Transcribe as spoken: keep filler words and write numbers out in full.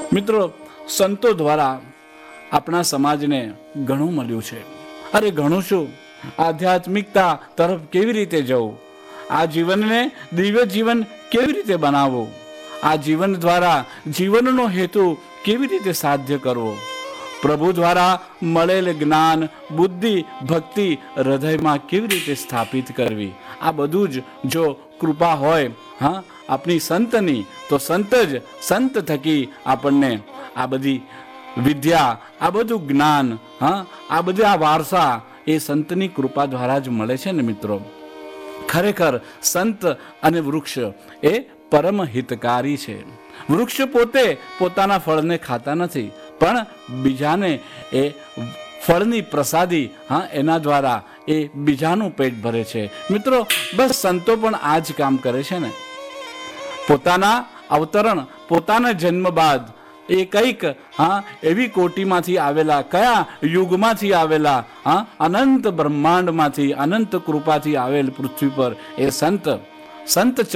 મિત્રો, સંતો દ્વારા આપણા સમાજને ઘણું મળ્યું છે. અરે ઘણું શું, આધ્યાત્મિકતા તરફ કેવી રીતે જવું, આ જીવનને દિવ્ય જીવન કેવી રીતે બનાવવું, આ જીવન દ્વારા જીવનનો હેતુ કેવી રીતે સાધ્ય કરવો, પ્રભુ દ્વારા મળેલ જ્ઞાન, બુદ્ધિ, ભક્તિ હૃદયમાં કેવી રીતે સ્થાપિત કરવી, આ બધું જ જો કૃપા હોય હા આપણી સંતની, તો સંત જ સંત થકી આપણને આ બધી વિદ્યા, આ બધું જ્ઞાન, હા આ બધા વારસા એ સંતની કૃપા દ્વારા જ મળે છે ને મિત્રો. ખરેખર સંત અને વૃક્ષ એ પરમ હિતકારી છે. વૃક્ષ પોતે પોતાના ફળને ખાતા નથી, પણ બીજાને એ ફળની પ્રસાદી હા એના દ્વારા એ બીજાનું પેટ ભરે છે. મિત્રો, બસ સંતો પણ આ જ કામ કરે છે ને. પોતાના અવતરણ, પોતાના જન્મ બાદ એ કંઈક હા એવી કોટીમાંથી આવેલા, કયા યુગમાંથી આવેલા, હા અનંત બ્રહ્માંડમાંથી, અનંત કૃપાથી આવેલ પૃથ્વી પર એ સંત સંત